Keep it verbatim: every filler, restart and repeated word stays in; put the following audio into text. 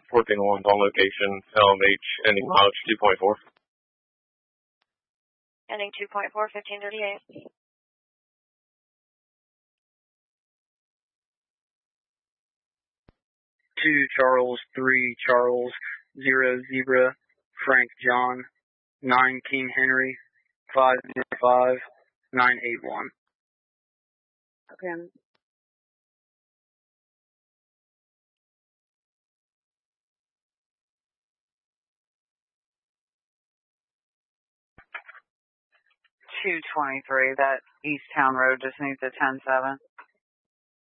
fourteen one's on location, L M H, ending mileage two point four. Ending two point four, fifteen thirty-eight. two Charles, three Charles, zero Zebra, Frank John, nine King Henry, five five, nine eight one. Okay. two twenty-three, that East Town Road just needs a ten seven.